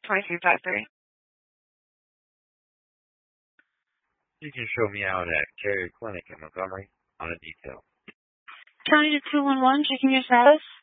2353. You can show me out at Carrier Clinic in Montgomery on a detail. County to 211, checking your status.